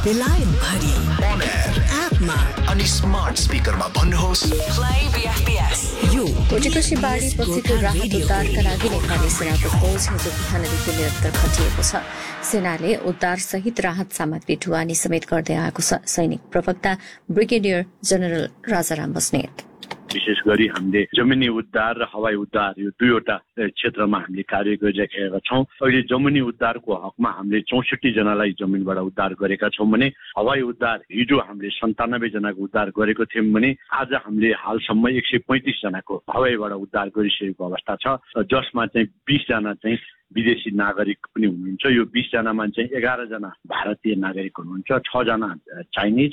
बेलायत भरि On air एपमा अनि स्मार्ट स्पिकरमा भन्नुहोस् Play BFBS यो कोटीकोशी बाढी पछिको राहत उद्धारका लागि नेपाली सेनाको फौज हिजो बिहानदेखि निरन्तर खटिएको छ। सेनाले उद्धार सहित राहत सामग्री ढुवानी समेत गर्दै आएको छ। सैनिक प्रवक्ता ब्रिगेडियर जनरल राजाराम बस्नेत विशेष गरी हामीले जमिनी उद्धार र हवाई उद्धार यो दुईवटा क्षेत्रमा हामीले कार्य गरिरहेका छौं। अहिले जमिनी उद्धारको हकमा हामीले 64 जनालाई जमिनबाट उद्धार गरेका छौं भने हवाई उद्धार हिजो हामीले 97 जनाको उद्धार गरेको थियौं भने आज हामीले हालसम्म 135 जनाको हवाईबाट उद्धार गरिसकेको अवस्था छ, जसमा चाहिँ 20 जना चाहिँ विदेशी नागरिक पनि हुनुहुन्छ। यो 20 जनामा चाहिँ 11 जना भारतीय नागरिक हुनुहुन्छ, 6 जना चाइनिज,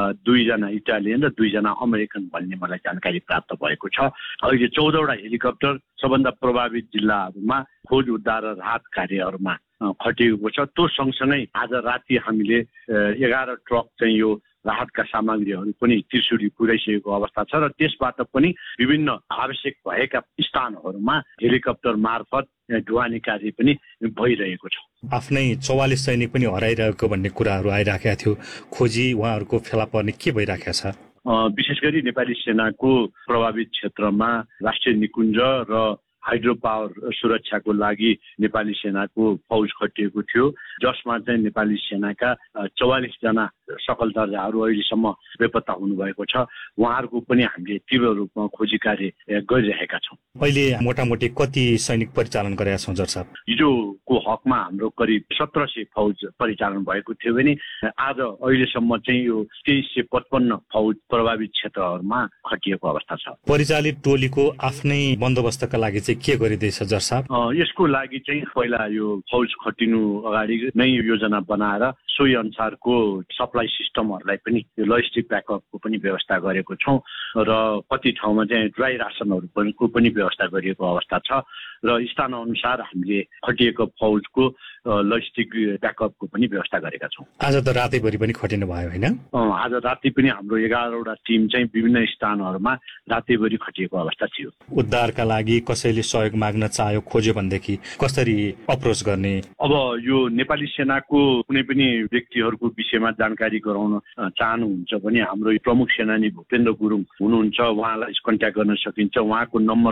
2 जना इटालियन र 2 जना अमेरिकन भन्ने मलाई जानकारी प्राप्त भएको छ। अहिले 14 वटा हेलिकप्टर सबभन्दा प्रभावित जिल्लाहरूमा खोज उद्धार र राहत कार्यहरूमा खटिएको छ। त्यो सँगसँगै आज राति हामीले 11 ट्रक चाहिँ यो राहतका सामग्रीहरू पनि त्रिशुली पुर्याइसकेको अवस्था छ र त्यसबाट पनि विभिन्न आवश्यक भएका स्थानहरूमा हेलिकप्टर मार्फत ढुवानी कार्य पनि भइरहेको छ। आफ्नै 44 सैनिक पनि हराइरहेको भन्ने कुराहरू आइराखेका थियो। खोजी उहाँहरूको फेला पर्ने के भइराखेको छ? विशेष गरी नेपाली सेनाको प्रभावित क्षेत्रमा राष्ट्रिय निकुञ्ज र हाइड्रो पावर सुरक्षाको लागि नेपाली सेनाको फौज खटिएको थियो, जसमा चाहिँ नेपाली सेनाका 44 जना सकल दर्जाहरू अहिलेसम्म बेपत्ता हुनुभएको छ। उहाँहरूको पनि हामीले तीव्र रूपमा खोजी कार्य गरिरहेका छौँ। अहिले मोटामोटी कति सैनिक परिचालन गरेका छौँ जर साहब? हिजोको हकमा हाम्रो करिब 1700 फौज परिचालन भएको थियो भने आज अहिलेसम्म चाहिँ यो 2355 फौज प्रभावित क्षेत्रहरूमा खटिएको अवस्था छ। परिचालित टोलीको आफ्नै बन्दोबस्तका लागि चाहिँ के गरिँदैछ जर साहब? यसको लागि चाहिँ पहिला यो फौज खटिनु अगाडि नै योजना बनाएर सोही अनुसारको सप्लाई सिस्टमहरूलाई पनि यो लजिस्टिक ब्याकअपको पनि व्यवस्था गरेको छौँ र कति ठाउँमा चाहिँ ड्राई रासनहरूको पनि व्यवस्था गरिएको अवस्था छ र स्थान अनुसार हामीले खटिएको फौजको लजिस्टिक ब्याकअपको पनि व्यवस्था गरेका छौँ। आज त रातैभरि पनि खटिनु भयो होइन? आज राति पनि हाम्रो 11 वटा टिम चाहिँ विभिन्न स्थानहरूमा रातैभरि खटिएको अवस्था थियो। उद्धारका लागि कसैले सहयोग माग्न चाह्यो खोज्यो भनेदेखि कसरी अप्रोच गर्ने? अब यो नेपाली सेनाको कुनै पनि व्यक्तिहरूको विषयमा जानकारी गराउन चाहनुहुन्छ भने हाम्रो प्रमुख सेनानी भूपेन्द्र गुरुङ हुनुहुन्छ, उहाँलाई कन्ट्याक्ट गर्न सकिन्छ। उहाँको नम्बर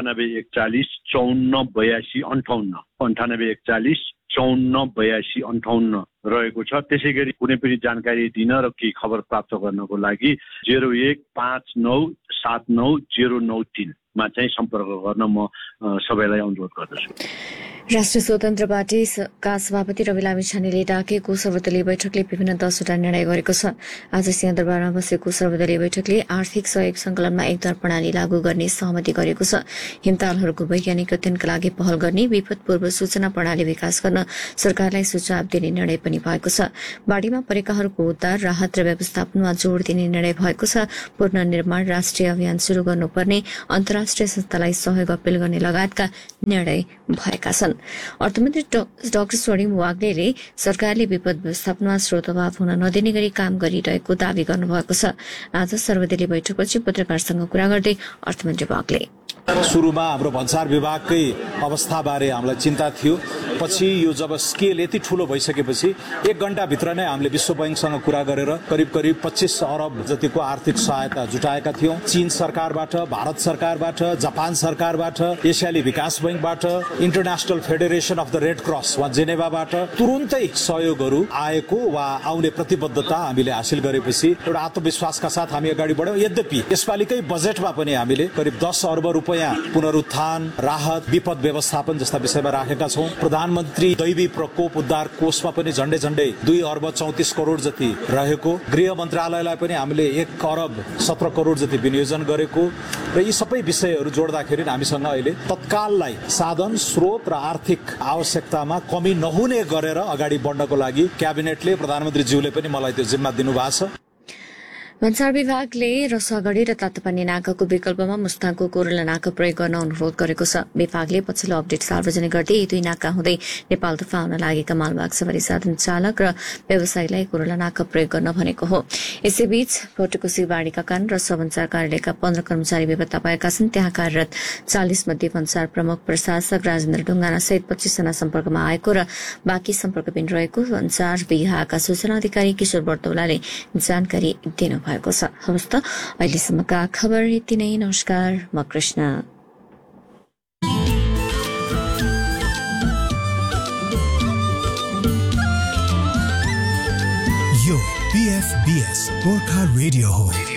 9841 5482 58 9841 5482 58 रहेको छ। त्यसै गरी कुनै पनि जानकारी दिन र केही खबर प्राप्त गर्नको लागि 0159790903 मा चाहिँ सम्पर्क गर्न म सबैलाई अनुरोध गर्दछु। राष्ट्रिय स्वतन्त्र पार्टीका सभापति रवि लामिछानेले डाकेको सर्वदलीय बैठकले विभिन्न 10वटा निर्णय गरेको छ। आज सिंहदरबारमा बसेको सर्वदलीय बैठकले आर्थिक सहयोग संकलनमा एकदर प्रणाली लागू गर्ने सहमति गरेको छ। हिमतालहरूको वैज्ञानिक अध्ययनका लागि पहल गर्ने, विपद पूर्व सूचना प्रणाली विकास गर्न सरकारलाई सुझाव दिने निर्णय पनि भएको छ। बाढ़ीमा परेकाहरूको उद्धार, राहत र व्यवस्थापनमा जोड़ दिने निर्णय भएको छ। पुनर्निर्माण राष्ट्रिय अभियान शुरू गर्नुपर्ने, अन्तर्राष्ट्रिय संस्थालाई सहयोग अपील गर्ने लगायतका निर्णय भएका छन्। अर्थमन्त्री डाक्टर स्वर्णिम वाग्लेले सरकारले विपद व्यवस्थापनमा स्रोत अभाव हुन नदिने गरी काम गरिरहेको दावी गर्नुभएको छ। आज सर्वदलीय बैठकपछि पत्रकारसँग कुरा गर्दै अर्थमन्त्री वाग्ले सुरुमा हाम्रो भन्सार विभागकै अवस्थाबारे हामीलाई चिन्ता थियो। पछि यो जब स्केल यति ठूलो भइसकेपछि 1 घण्टाभित्र नै हामीले विश्व बैंकसँग कुरा गरेर करिब 25 अरब जतिको आर्थिक सहायता जुटाएका थियौं। चीन सरकारबाट, भारत सरकारबाट, जापान सरकारबाट, एसियाली विकास बैंकबाट, international federation of the red cross वा जेनेभाबाट तुरुन्तै सहयोगहरू आएको वा आउने प्रतिबद्धता हामीले हासिल गरेपछि एउटा आत्मविश्वासका साथ हामी अगाडि बढ्यौं। यद्यपि यसपालिकै बजेटमा पनि हामीले करिब 10 अर्ब रुपैयाँ पुनरुत्थान, राहत, विपद व्यवस्थापन जस्ता विषयमा राखेका छौं। प्रधानमन्त्री दैवी प्रकोप उद्धार कोषमा पनि झण्डै 2 अर्ब 34 करोड़ जति रहेको, गृह मन्त्रालयलाई पनि हामीले 1 अर्ब 17 करोड़ जति विनियोजन गरेको र यी सबै विषयहरू जोड्दाखेरि हामीसँग अहिले तत्काललाई साधन, स्रोत र आर्थिक आवश्यकतामा कमी नहुने गरेर अगाडि बढ्नको लागि क्याबिनेटले, प्रधानमन्त्रीज्यूले पनि मलाई त्यो जिम्मा दिनुभएको छ। भन्सार विभागले रसुवागढी र तातोपानी नाकाको विकल्पमा मुस्ताङको कोरोला नाका प्रयोग गर्न अनुरोध गरेको छ। विभागले पछिल्लो अपडेट सार्वजनिक गर्दै यी दुई नाका हुँदै नेपालतर्फ आउन लागेका मालवाहक सवारी साधन चालक र व्यवसायीलाई कोरोला नाका प्रयोग गर्न भनेको हो। यसैबीच भोटेकोसी बाढ़ीका कारण रसुवा भन्सार कार्यालयका 15 कर्मचारी बेपत्ता भएका छन्। त्यहाँ कार्यरत 40 मध्ये भन्सार प्रमुख प्रशासक राजेन्द्र ढुङ्गाना सहित 25 जना सम्पर्कमा आएको र बाँकी सम्पर्कविहीन रहेको भन्सार विभागका सूचना अधिकारी किशोर बर्तौलाले जानकारी दिनुभएको छ। हवस् त अहिलेसम्मका खबर यति नै। नमस्कार, म कृष्ण। यो PFBS गोर्खा रेडियो हो।